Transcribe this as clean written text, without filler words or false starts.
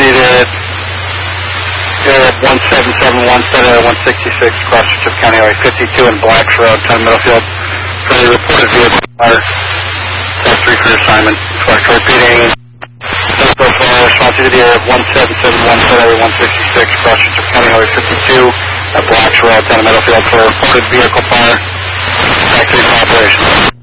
proceed at 1771, set at 166, across Chip County Highway 52 in Blacks Road, Town of Middlefield, for the reported vehicle fire. Test 3 for assignment. Flight repeating. So far, response to the air 1771, set at 166, across Chip County Highway 52 at Blacks Road, Town of Middlefield, for reported vehicle fire. Factory operation.